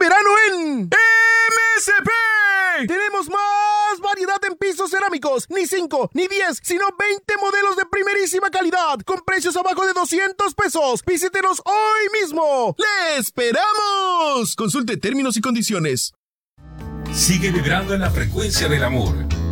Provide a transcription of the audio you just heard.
verano en MSP. Tenemos más variedad en pisos cerámicos. Ni 5, ni 10, sino 20 modelos de primerísima calidad, con precios abajo de 200 pesos. Visítenos hoy mismo. ¡Le esperamos! Consulte términos y condiciones. Sigue vibrando en la frecuencia del amor.